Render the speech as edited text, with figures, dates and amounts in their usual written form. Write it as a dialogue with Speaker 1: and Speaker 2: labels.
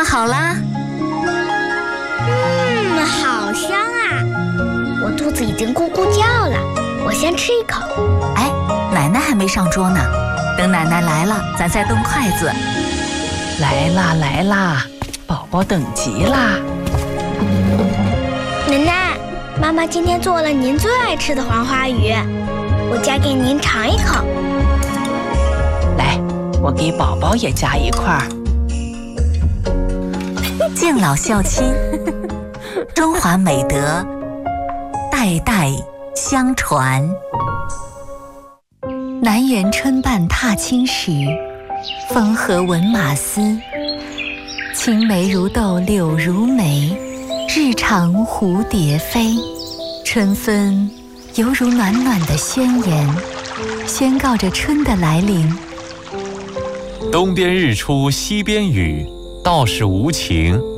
Speaker 1: 饭好啦。
Speaker 2: 好香啊！我肚子已经咕咕叫了，我先吃一口。
Speaker 1: 哎，奶奶还没上桌呢，等奶奶来了，咱再动筷子。
Speaker 3: 来啦来啦，宝宝等急啦！
Speaker 2: 奶奶，妈妈今天做了您最爱吃的黄花鱼，我夹给您尝一口。
Speaker 3: 来，我给宝宝也夹一块儿。
Speaker 1: 敬老孝亲，中华美德代代相传。南园春半踏青时，风和闻马嘶。青梅如豆柳如眉，日长蝴蝶飞。春分犹如暖暖的宣言，宣告着春的来临。
Speaker 4: 东边日出西边雨，道是无晴